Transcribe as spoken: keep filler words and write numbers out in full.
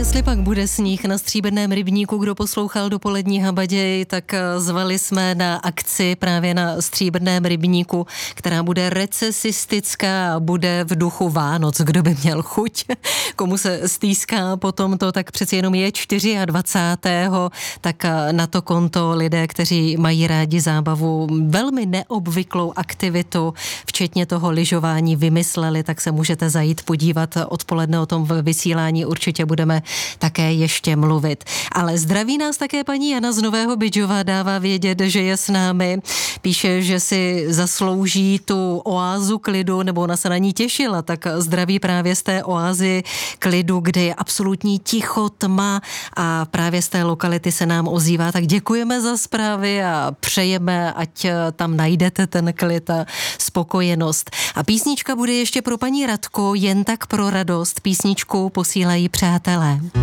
Jestli pak bude sníh na Stříbrném rybníku, kdo poslouchal dopolední Habaděj, tak zvali jsme na akci právě na Stříbrném rybníku, která bude recesistická a bude v duchu Vánoc. Kdo by měl chuť, komu se stýská po tomto, tak přeci jenom je dvacátého čtvrtého tak na to konto lidé, kteří mají rádi zábavu, velmi neobvyklou aktivitu, včetně toho lyžování vymysleli, tak se můžete zajít podívat odpoledne, o tom v vysílání určitě budeme také ještě mluvit. Ale zdraví nás také paní Jana z Nového Bydžova, dává vědět, že je s námi. Píše, že si zaslouží tu oázu klidu, nebo ona se na ní těšila, tak zdraví právě z té oázy klidu, kde je absolutní ticho, tma a právě z té lokality se nám ozývá. Tak děkujeme za zprávy a přejeme, ať tam najdete ten klid a spokojenost. A písnička bude ještě pro paní Radku, jen tak pro radost. Písničku posílají přátelé.